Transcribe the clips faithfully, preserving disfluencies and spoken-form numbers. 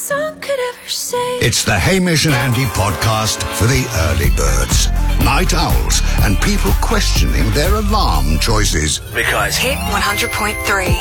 song could ever say. It's the Hamish and Andy podcast for the early birds, night owls, and people questioning their alarm choices. Because Hit one hundred point three.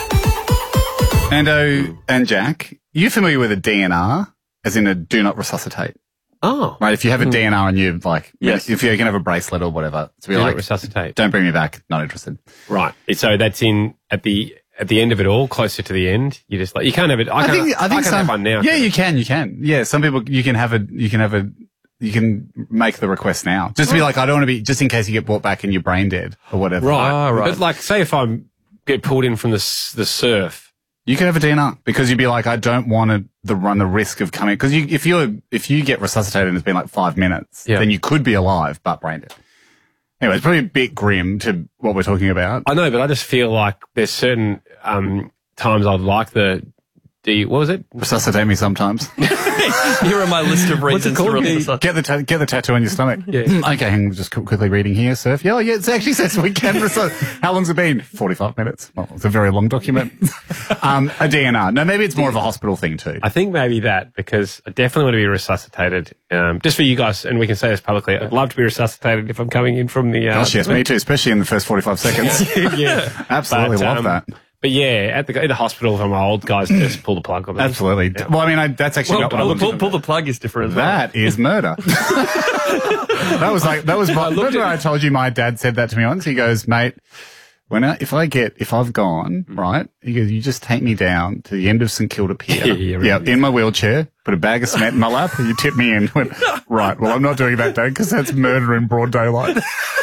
Ando and Jack, you familiar with a D N R, as in a do not resuscitate? Oh. Right, if you have a D N R and you like, Yes. if you can have a bracelet or whatever, to be Do like, not resuscitate. don't bring me back, not interested. Right. So that's in at the at the end of it all, closer to the end. You just like you can't have it. I, I can't, think, I think can some, have one now. yeah, you can, you can. Yeah, some people, you can have a, you can have a, you can make the request now. Just to be like, I don't want to be, just in case you get brought back and you're brain dead or whatever. Right. Oh, right. But like, say if I get pulled in from the s- the surf. You can have a D N R because you'd be like, I don't want to the, run the risk of coming, because you, if you're, if you get resuscitated and it's been like five minutes, Yeah. then you could be alive, but brain dead. Anyway, it's probably a bit grim to what we're talking about. I know, but I just feel like there's certain um times I'd like the D. What was it? Resuscitate me sometimes. Here are my list of reasons to release. Get the ta- get the tattoo on your stomach. Yeah. Okay, hang on, just qu- quickly reading here, surf. Yeah, oh, yeah, it actually says we can resuscitate. How long's it been? forty-five minutes. Well, it's a very long document. um, a D N R. No, maybe it's more of a hospital thing too. I think maybe that, because I definitely want to be resuscitated. Um, just for you guys, and we can say this publicly. I'd love to be resuscitated if I'm coming in from the. Uh, Gosh, yes, me too, especially in the first forty-five seconds. yeah, Absolutely But, love um, that. But yeah, at the, at the hospital, if I'm old, guys just pull the plug on me. Absolutely. Well, I mean, I, that's actually Well, not what I pull, looked pull, at. pull the plug is different as well. That is murder. That was like, that was my, remember I told you my dad said that to me once? He goes, mate, when I, if I get, if I've gone, right, he goes, you just take me down to the end of St Kilda Pier. Yeah, yeah, yeah, right. in my wheelchair, put a bag of cement in my lap, and you tip me in. Went, right, well, I'm not doing that, Dad, because that's murder in broad daylight.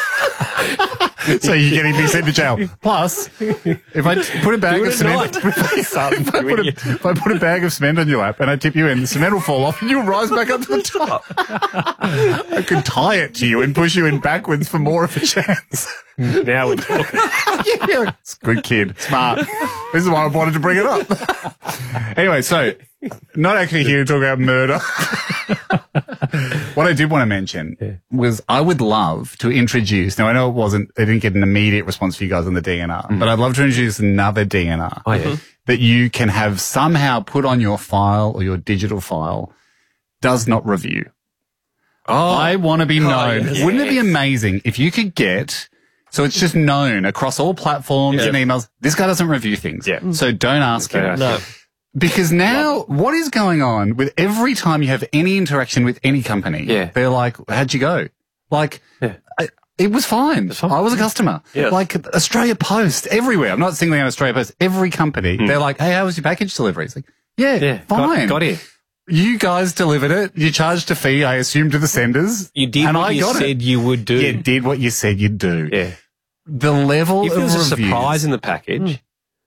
So you're getting me sent to jail. Plus, if I t- put a bag Do it of at cement, if, I put a, if I put a bag of cement on your lap and I tip you in, the cement will fall off and you'll rise back up to the top. I could tie it to you and push you in backwards for more of a chance. Now we're talking. Yeah, it's a good kid, smart. This is why I wanted to bring it up. Anyway, so not actually here to talk about murder. What I did want to mention Yeah. was I would love to introduce, now I know it wasn't, I didn't get an immediate response for you guys on the D N R, but I'd love to introduce another D N R Oh, yeah. that you can have somehow put on your file or your digital file, does not review. Oh, I want to be known. yes. Wouldn't it be amazing if you could get, so it's just known across all platforms Yeah. and emails, this guy doesn't review things. Yeah. So don't ask Don't him. ask no. him. Because now, what is going on with every time you have any interaction with any company? Yeah. They're like, how'd you go? Like, Yeah. I, it was fine. fine. I was a customer. Yeah. Like Australia Post, everywhere. I'm not singling out Australia Post. Every company, they're like, hey, how was your package delivery? It's like, yeah, Hmm. Yeah, fine. Got, got it. You guys delivered it. You charged a fee, I assume, to the senders. You did and what I you got said it. you would do. You did what you said you'd do. Yeah. The level If of there was a reviews- surprise in the package,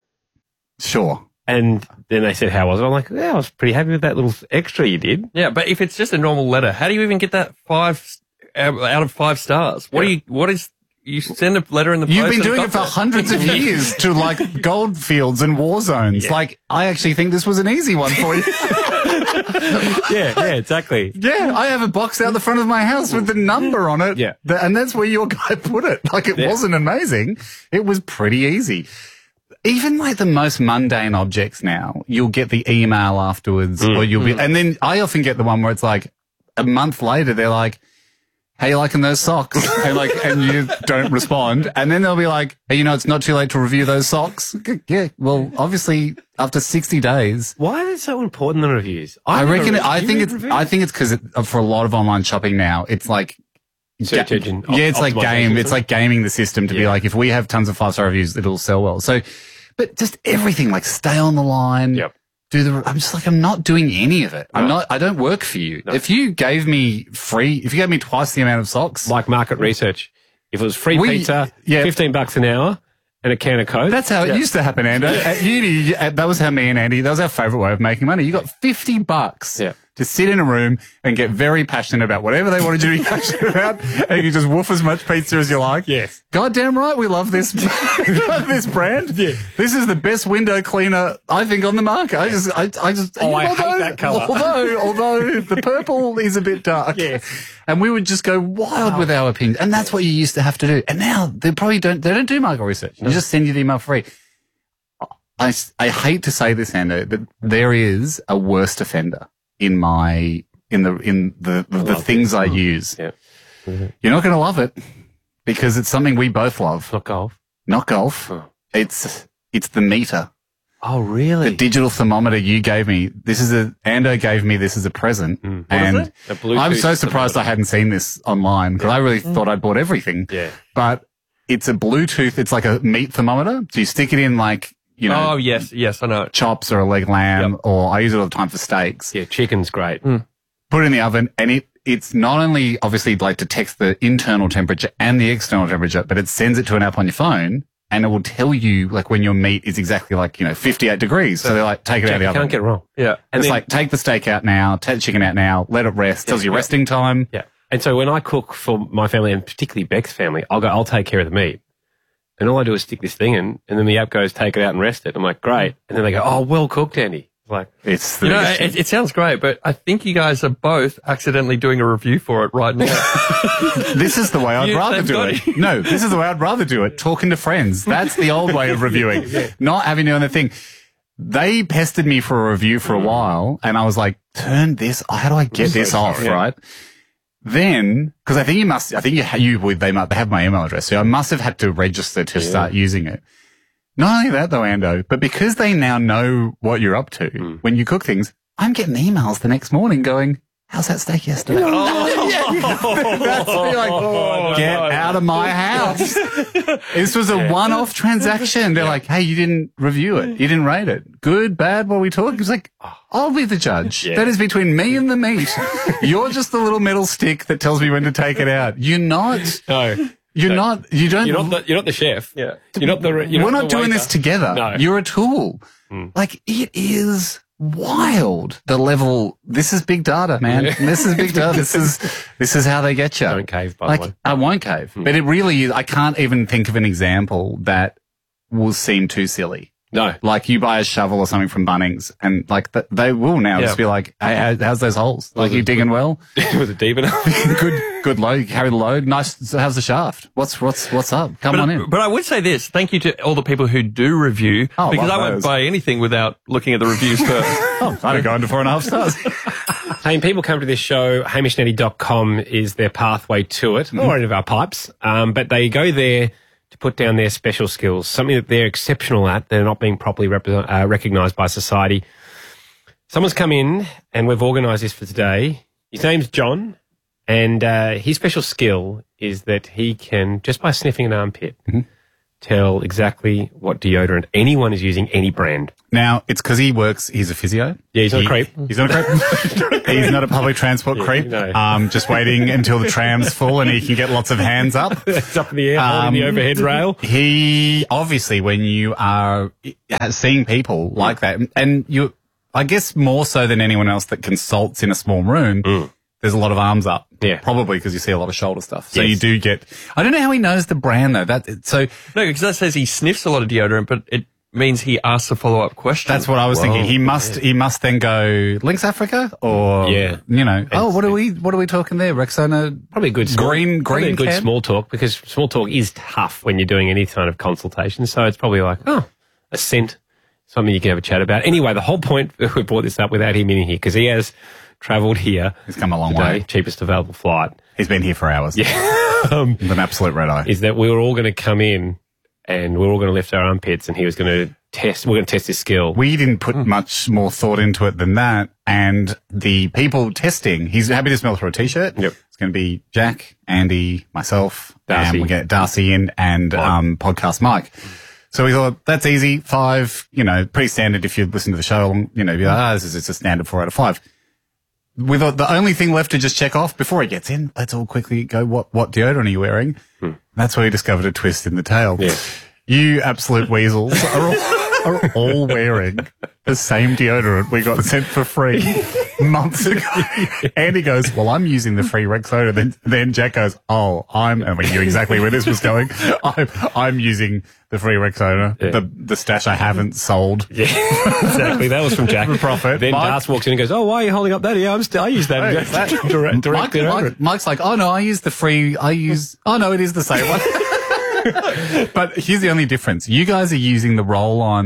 Sure. and then they said, how was it? I'm like, yeah, I was pretty happy with that little extra you did. Yeah, but if it's just a normal letter, how do you even get that five out out of five stars? What do you? What is? You send a letter in the post. You've been and doing it got for that. hundreds of years to like gold fields and war zones. Like, I actually think this was an easy one for you. Yeah, yeah, exactly. Yeah, I have a box out the front of my house with the number on it. Yeah. Th- and that's where your guy put it. Like, it Yeah. wasn't amazing. It was pretty easy. Even like the most mundane objects now, you'll get the email afterwards or you'll be, and then I often get the one where it's like a month later, they're like, how you liking those socks? And like, and you don't respond. And then they'll be like, hey, you know, it's not too late to review those socks. Yeah. Well, obviously after sixty days, Why is it so important, the reviews? I never reckon, read- I you think read it's, reviews? I think it's because it, for a lot of online shopping now, it's like, Search ga- engine yeah, it's like optimization. game, it's like gaming the system to be Yeah. like, if we have tons of five star reviews, it'll sell well. So, but just everything, like stay on the line. Yep. Do the, I'm just like, I'm not doing any of it. I'm No. not, I don't work for you. If you gave me free, if you gave me twice the amount of socks, Like market research. If it was free We- pizza, yeah. fifteen bucks an hour, and a can of Coke. that's how it used to happen, Ando. At uni, uh, that was how me and Andy, that was our favorite way of making money. You got fifty bucks Yeah. to sit in a room and get very passionate about whatever they wanted you to be passionate about, and you just woof as much pizza as you like. Yes. Goddamn right, we love this, we love this brand. Yeah. This is the best window cleaner, I think, on the market. I just, I, I just, Oh, I hate that colour. Although, although the purple is a bit dark. Yes. And we would just go wild with our opinions. And that's what you used to have to do. And now they probably don't, they don't do market research. You just send you the email free. I, s- I hate to say this, Ando, but there is a worst offender in my, in the, in the, the, the things I use. Yeah. You're not going to love it because it's something we both love. Not golf. Not golf. Oh. It's, it's the meter. Oh, really? The digital thermometer you gave me. This is a, Ando gave me this as a present. Mm. And is it? A Bluetooth I'm so surprised thermometer. I hadn't seen this online because I really thought I'd bought everything. Yeah. But it's a Bluetooth, it's like a meat thermometer. So you stick it in like, you know, Oh, yes, yes, I know. chops or a leg lamb, Yep. or I use it all the time for steaks. Yeah, chicken's great. Put it in the oven, and it it's not only obviously like detects the internal temperature and the external temperature, but it sends it to an app on your phone, and it will tell you like when your meat is exactly like you know fifty-eight degrees. So they're like, take it Jack, out of the you oven. can't get it wrong. Yeah. and it's then- like take the steak out now, take the chicken out now, let it rest. Tells you yeah. resting time. Yeah. And so when I cook for my family and particularly Beck's family, I'll go, I'll take care of the meat. And all I do is stick this thing in, and then the app goes, take it out and rest it. I'm like, great. And then they go, oh, well cooked, Andy. It's like, It's the You know, biggest it, it sounds great, but I think you guys are both accidentally doing a review for it right now. This is the way I'd You- rather they've do got it. No, this is the way I'd rather do it. Talking to friends. That's the old way of reviewing. Not having to do anything. They pestered me for a review for a while, and I was like, turn this, how do I get this off, right? Then, because I think you must, I think you, ha- you would, they might, they have my email address, so I must have had to register to start using it. Not only that though, Ando, but because they now know what you're up to, when you cook things, I'm getting emails the next morning going, how's that steak yesterday? That's me like, get out of my house. This was a one-off transaction. They're like, hey, you didn't review it. You didn't rate it. Good, bad, what are we talking? It's like, I'll be the judge. Yeah. That is between me and the meat. You're just the little metal stick that tells me when to take it out. You're not. no. You're not. You don't. You're not the, you're not the chef. Yeah. You're not the, you're We're not not the doing waiter. this together. No. You're a tool. Like, it is wild. The level, this is big data, man. This is big data. This is, this is how they get you. Don't cave, by the like, way. I won't cave. But it really is, I can't even think of an example that will seem too silly. No. Like you buy a shovel or something from Bunnings and like th- they will now Yeah. just be like, hey, how, how's those holes? Like you digging well? Was it deep enough? good, good load. You carry the load. Nice. So how's the shaft? What's, what's, what's up? Come on in. But, but I would say this. Thank you to all the people who do review, Oh, because love I won't those. buy anything without looking at the reviews first. Oh, I don't go into four and a half stars. Hey, and people come to this show, hamish netty dot com is their pathway to it, or any of our pipes. Um, but they go there to put down their special skills, something that they're exceptional at. They're not being properly represent, uh, recognised by society. Someone's come in, and we've organised this for today. His name's John, and uh, his special skill is that he can, just by sniffing an armpit, tell exactly what deodorant anyone is using, any brand. Now, it's because he works, he's a physio. Yeah, he's not a He- creep. He's not a creep. He's not a public transport creep. no. Um, just waiting until the tram's full and he can get lots of hands up. It's up in the air, holding the Um, overhead rail. He, obviously, when you are seeing people like that, and you, I guess more so than anyone else that consults in a small room, there's a lot of arms up. Yeah. Probably because you see a lot of shoulder stuff. So Yes. you do get, I don't know how he knows the brand though. That, so No, because that says he sniffs a lot of deodorant, but it means he asks a follow-up question. that's what I was thinking. He must, he must then go Lynx Africa or, Yeah. you know, oh, what are we, what are we talking there? Rexona, Probably a good small, green, probably green a good can? small talk, because small talk is tough when you're doing any kind of consultation. So it's probably like, oh, a scent, something you can have a chat about. Anyway, the whole point we brought this up without him in here, because he has travelled here. He's come a long today, way. cheapest available flight. He's been here for hours. Yeah, um, With an absolute red eye. is that we were all going to come in and we we're all going to lift our armpits, and he was going to test. We're going to test his skill. We didn't put much more thought into it than that. And the people testing, he's happy to smell through a t-shirt. Yep. It's going to be Jack, Andy, myself, Darcy. and we get Darcy in and um, podcast Mike. So we thought that's easy. Five, you know, pretty standard if you listen to the show. You know, you're like, ah, this is it's a standard four out of five. We thought the only thing left to just check off before he gets in, let's all quickly go, what, what deodorant are you wearing? That's where he discovered a twist in the tail. Yeah. You absolute weasels are all, are all wearing the same deodorant we got sent for free months ago. Andy goes, well, I'm using the free Rexona. Then, then Jack goes, oh, I'm, and we knew exactly where this was going. I'm, I'm using the free Rexona, Yeah. the, the stash I haven't sold. Yeah, exactly. That was from Jack. For profit. Then Mike- Darcy walks in and goes, "Oh, why are you holding up that? Yeah, I'm still. I use that. Hey, that- direct, direct Mike, deodorant." Mike, Mike's like, oh no, I use the free, I use, oh no, it is the same one. But here's the only difference. You guys are using the roll-on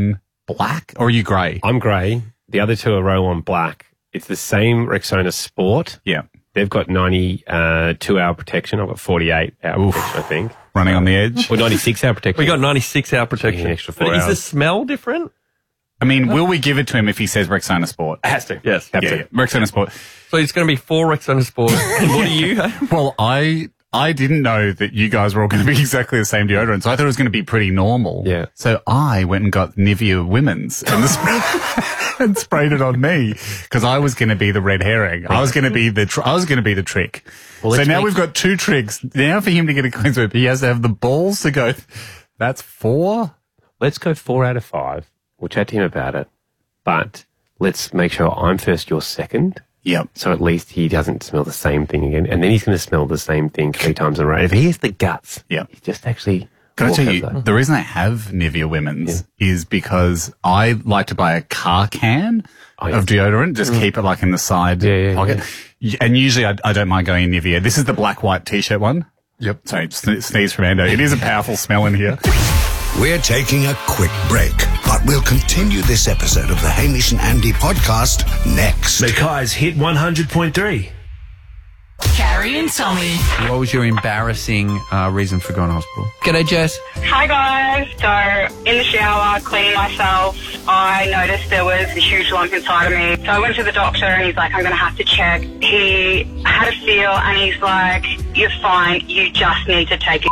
black or are you grey? I'm grey. The other two are roll-on black. It's the same Rexona Sport. Yeah. They've got ninety-two hour protection. I've got forty-eight hour Oof. protection, I think. Running on the edge. Or ninety-six hour protection. We got ninety-six hour protection. An extra four But is the hours. smell different? I mean, will we give it to him if he says Rexona Sport? It has to. Yes. Have Yeah, to. yeah. Rexona Sport. So it's going to be four Rexona Sport. And what are you? Hey? Well, I I didn't know that you guys were all going to be exactly the same deodorant, so I thought it was going to be pretty normal. Yeah. So I went and got Nivea Women's and, the spray- and sprayed it on me because I was going to be the red herring. I was going to be the tr- I was going to be the trick. Well, so let's now make- we've got two tricks. Now for him to get a clean sweep, he has to have the balls to go. That's four. Let's go four out of five. We'll chat to him about it. But let's make sure I'm first, you're second. Yep. So at least he doesn't smell the same thing again. And then he's going to smell the same thing three times in a row. If he has the guts, Yep. he's just actually... Can I walk tell out you, that. the reason I have Nivea Women's is because I like to buy a car can Oh, yeah. of deodorant, just keep it like in the side Yeah, yeah, pocket. Y- And usually I, I don't mind going in Nivea. This is the black white t-shirt one. Yep. Sorry, sne- sneeze from Ando. It is a powerful smell in here. We're taking a quick break, but we'll continue this episode of the Hamish and Andy podcast next. Mackay's Hit one hundred point three. Carrie and Tommy. What was your embarrassing uh, reason for going to hospital? G'day, Jess. Hi guys. So in the shower, cleaning myself, I noticed there was a huge lump inside of me. So I went to the doctor and he's like, I'm going to have to check. He had a feel and he's like, you're fine. You just need to take a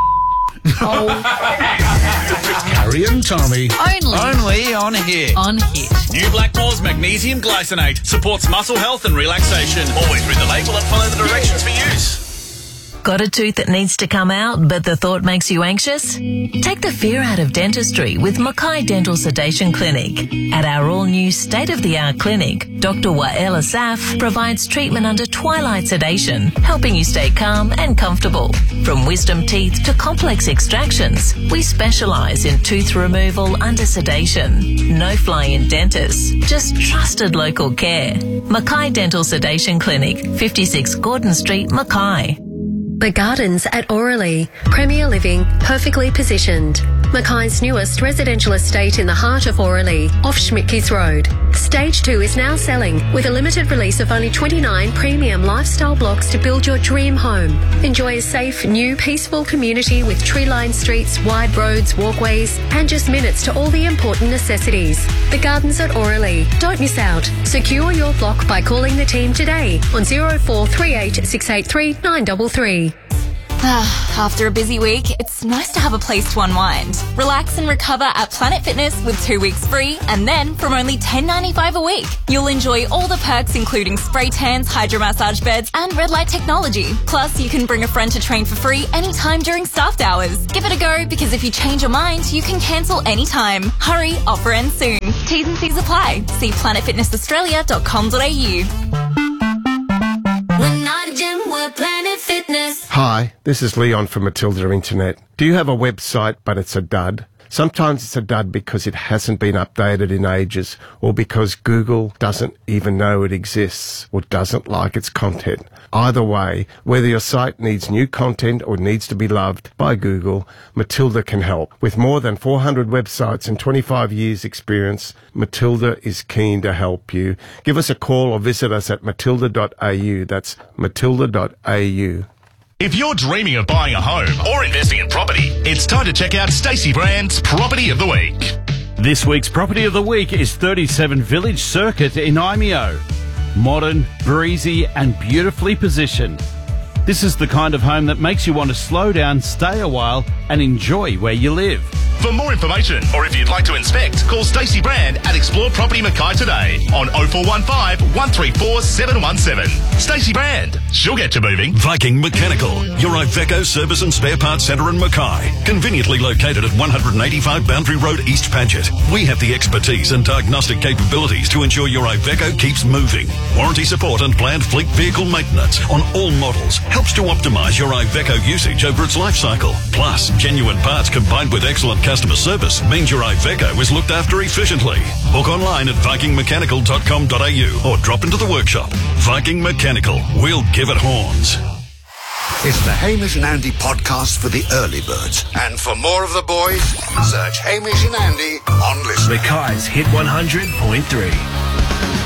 Carrie and Tommy. Only Only on Hit. on Hit. New Blackmore's Magnesium Glycinate supports muscle health and relaxation. Always read the label and follow the directions for use. Got a tooth that needs to come out, but the thought makes you anxious? Take the fear out of dentistry with Mackay Dental Sedation Clinic. At our all-new state-of-the-art clinic, Doctor Wael Asaf provides treatment under twilight sedation, helping you stay calm and comfortable. From wisdom teeth to complex extractions, we specialise in tooth removal under sedation. No fly-in dentists, just trusted local care. Mackay Dental Sedation Clinic, fifty-six Gordon Street, Mackay. The Gardens at Auralee. Premier living, perfectly positioned. Mackay's newest residential estate in the heart of Auralee, off Schmidtke's Road. Stage two is now selling with a limited release of only twenty-nine premium lifestyle blocks to build your dream home. Enjoy a safe, new, peaceful community with tree-lined streets, wide roads, walkways, and just minutes to all the important necessities. The Gardens at Auralee. Don't miss out. Secure your block by calling the team today on zero four three eight six eight three nine three three. After a busy week, it's nice to have a place to unwind. Relax and recover at Planet Fitness with two weeks free, and then from only ten dollars ninety-five a week, you'll enjoy all the perks including spray tans, hydro massage beds, and red light technology. Plus, you can bring a friend to train for free anytime during staffed hours. Give it a go, because if you change your mind, you can cancel anytime. Hurry, offer ends soon. T's and C's apply. See planet fitness australia dot com dot a u. We're not a gym, we're Planet Fitness. Hi, this is Leon from Matilda Internet. Do you have a website but it's a dud? Sometimes it's a dud because it hasn't been updated in ages, or because Google doesn't even know it exists or doesn't like its content. Either way, whether your site needs new content or needs to be loved by Google, Matilda can help. With more than four hundred websites and twenty-five years experience, Matilda is keen to help you. Give us a call or visit us at matilda dot a u. That's matilda dot a u. If you're dreaming of buying a home or investing in property, it's time to check out Stacey Brand's Property of the Week. This week's Property of the Week is thirty-seven Village Circuit in Imeo. Modern, breezy and beautifully positioned. This is the kind of home that makes you want to slow down, stay a while and enjoy where you live. For more information, or if you'd like to inspect, call Stacey Brand at Explore Property Mackay today on oh four one five, one three four, seven one seven. Stacey Brand, she'll get you moving. Viking Mechanical, your Iveco service and spare parts centre in Mackay. Conveniently located at one eighty-five Boundary Road, East Paget. We have the expertise and diagnostic capabilities to ensure your Iveco keeps moving. Warranty support and planned fleet vehicle maintenance on all models helps to optimise your Iveco usage over its life cycle. Plus, genuine parts combined with excellent customer service means your Iveco is looked after efficiently. Book online at viking mechanical dot com dot a u or drop into the workshop. Viking Mechanical, we'll give it horns. It's the Hamish and Andy podcast for the early birds. And for more of the boys, search Hamish and Andy on Listen. Mackay's Hit one hundred point three.